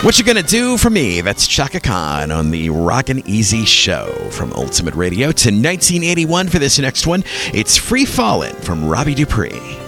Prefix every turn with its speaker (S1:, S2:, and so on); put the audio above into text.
S1: What You Gonna Do For Me? That's Chaka Khan on the Rockin' Easy Show. From Ultimate Radio to 1981 for this next one. It's Free Fallin' from Robbie Dupree.